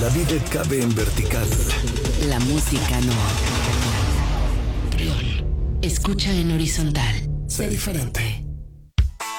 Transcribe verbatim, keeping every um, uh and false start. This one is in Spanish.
La vida cabe en vertical. La música no. Escucha en horizontal. Sé diferente.